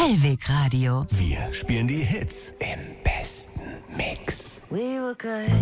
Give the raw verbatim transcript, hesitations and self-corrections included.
Hellweg Radio. Wir spielen die Hits im besten Mix. We were good.